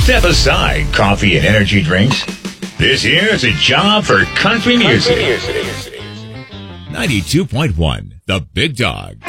Step aside coffee and energy drinks. This here is a job for country music. 92.1, The Big Dog.